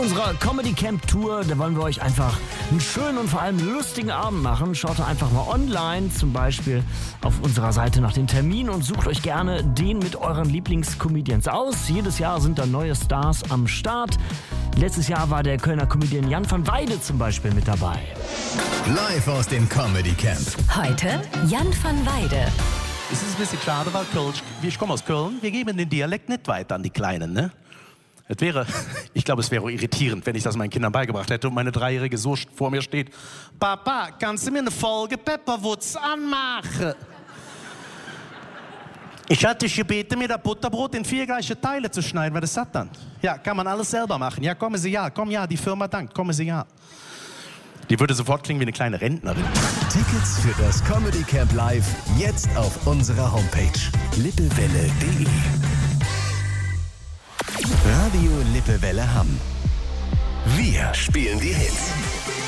Unserer Comedy Camp Tour, da wollen wir euch einfach einen schönen und vor allem lustigen Abend machen. Schaut da einfach mal online, zum Beispiel auf unserer Seite nach den Terminen und sucht euch gerne den mit euren Lieblingscomedians aus. Jedes Jahr sind da neue Stars am Start. Letztes Jahr war der Kölner Comedian Jan van Weide zum Beispiel mit dabei. Live aus dem Comedy Camp. Heute Jan van Weide. Es ist ein bisschen schade, weil ich komme aus Köln, wir geben den Dialekt nicht weiter an die Kleinen, ne? Ich glaube, es wäre irritierend, wenn ich das meinen Kindern beigebracht hätte und meine Dreijährige so vor mir steht. Papa, kannst du mir eine Folge Pepperwoods anmachen? Ich hatte dich gebeten, mir das Butterbrot in 4 gleiche Teile zu schneiden, weil das hat dann. Ja, kann man alles selber machen. Ja, kommen Sie ja. Komm ja, die Firma dankt. Kommen Sie ja. Die würde sofort klingen wie eine kleine Rentnerin. Tickets für das Comedy Camp Live jetzt auf unserer Homepage lippewelle.de. Radio Lippewelle Hamm. Wir spielen die Hits.